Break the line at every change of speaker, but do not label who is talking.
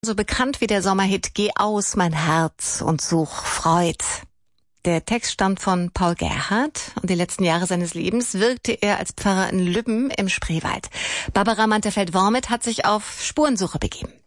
genauso bekannt wie der Sommerhit Geh aus, mein Herz und such Freud. Der Text stammt von Paul Gerhardt und die letzten Jahre seines Lebens wirkte er als Pfarrer in Lübben im Spreewald. Barbara Mantefeld-Wormit hat sich auf Spurensuche begeben.